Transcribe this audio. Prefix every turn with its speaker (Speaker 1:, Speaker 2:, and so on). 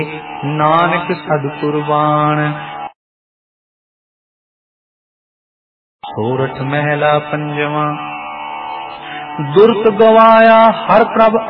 Speaker 1: ਨਾਨਕ ਸਦ ਕੁਰਬਾਨ। ਸੋਰਠ ਮਹਿਲਾ ਪੰਜਵਾ। ਦੁਰਤ ਗਵਾਇਆ ਹਰ ਪ੍ਰਭ